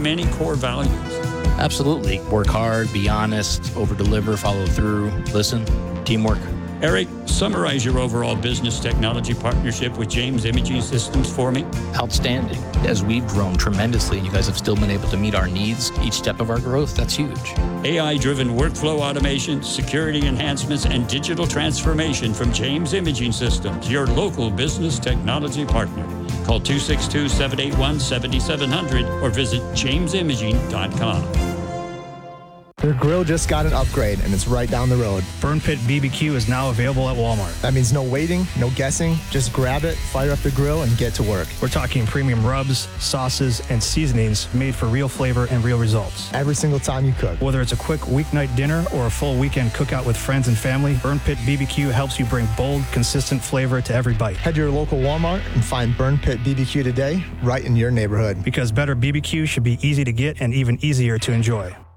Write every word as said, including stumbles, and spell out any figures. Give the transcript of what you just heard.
many core values. Absolutely. Work hard, be honest, over-deliver, follow through, listen, teamwork. Eric, summarize your overall business technology partnership with James Imaging Systems for me. Outstanding. As we've grown tremendously and you guys have still been able to meet our needs each step of our growth, that's huge. A I-driven workflow automation, security enhancements, and digital transformation from James Imaging Systems, your local business technology partner. Call two six two, seven eight one, seven seven zero zero or visit james imaging dot com. Their grill just got an upgrade, and it's right down the road. Burn Pit B B Q is now available at Walmart. That means no waiting, no guessing. Just grab it, fire up the grill, and get to work. We're talking premium rubs, sauces, and seasonings made for real flavor and real results. Every single time you cook. Whether it's a quick weeknight dinner or a full weekend cookout with friends and family, Burn Pit B B Q helps you bring bold, consistent flavor to every bite. Head to your local Walmart and find Burn Pit B B Q today, right in your neighborhood. Because better B B Q should be easy to get and even easier to enjoy.